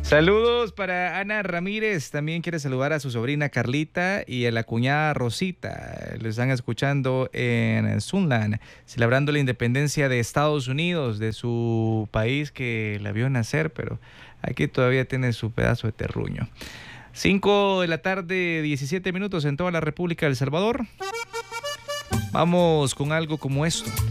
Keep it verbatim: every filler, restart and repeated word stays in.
Saludos para Ana Ramírez, también quiere saludar a su sobrina Carlita y a la cuñada Rosita. Lo están escuchando en Sunland, celebrando la independencia de Estados Unidos, de su país que la vio nacer, pero aquí todavía tiene su pedazo de terruño. cinco de la tarde, diecisiete minutos en toda la República de El Salvador. Vamos con algo como esto.